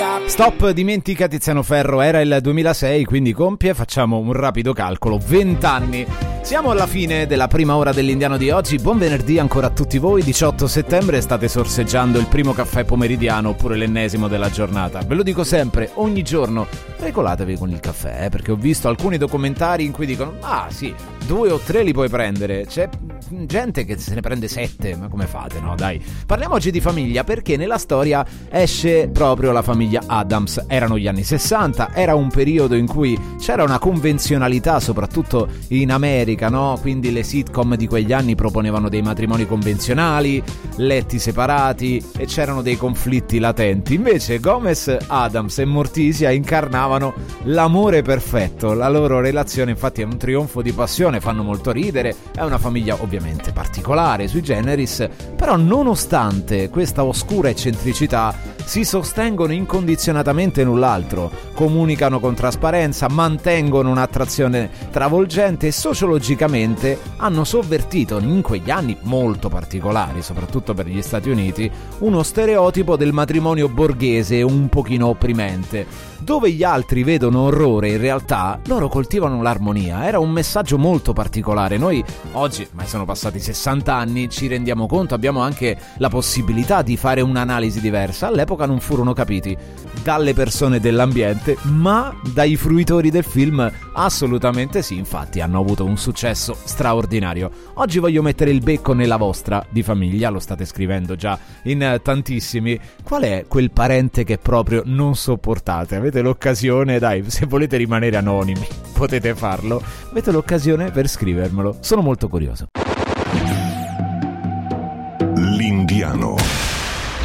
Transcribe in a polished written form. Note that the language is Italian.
Stop, dimentica Tiziano Ferro, era il 2006, quindi compie, facciamo un rapido calcolo, 20 anni. Siamo alla fine della prima ora dell'Indiano di oggi. Buon venerdì ancora a tutti voi. 18 settembre, state sorseggiando il primo caffè pomeridiano oppure l'ennesimo della giornata. Ve lo dico sempre, ogni giorno regolatevi con il caffè, perché ho visto alcuni documentari in cui dicono sì, 2 o 3 li puoi prendere. C'è gente che se ne prende 7, ma come fate? No, dai. Parliamo oggi di famiglia, perché nella storia esce proprio la famiglia Addams. Erano gli anni 60, era un periodo in cui c'era una convenzionalità, soprattutto in America, no? Quindi le sitcom di quegli anni proponevano dei matrimoni convenzionali, letti separati, e c'erano dei conflitti latenti. Invece Gomez, Addams e Morticia incarnavano l'amore perfetto. La loro relazione infatti è un trionfo di passione, fanno molto ridere, è una famiglia ovviamente particolare, sui generis, però nonostante questa oscura eccentricità si sostengono incondizionatamente l'un l'altro, comunicano con trasparenza, mantengono un'attrazione travolgente e sociologicamente hanno sovvertito in quegli anni molto particolari, soprattutto per gli Stati Uniti, uno stereotipo del matrimonio borghese un pochino opprimente. Dove gli altri vedono orrore, in realtà loro coltivano l'armonia. Era un messaggio molto particolare. Noi oggi, ma sono passati 60 anni, ci rendiamo conto, abbiamo anche la possibilità di fare un'analisi diversa. All'epoca non furono capiti dalle persone dell'ambiente, ma dai fruitori del film assolutamente sì. Infatti hanno avuto un successo straordinario. Oggi voglio mettere il becco nella vostra di famiglia, lo state scrivendo già in tantissimi. Qual è quel parente che proprio non sopportate? Avete l'occasione, dai, se volete rimanere anonimi potete farlo, avete l'occasione per scrivermelo, sono molto curioso. L'Indiano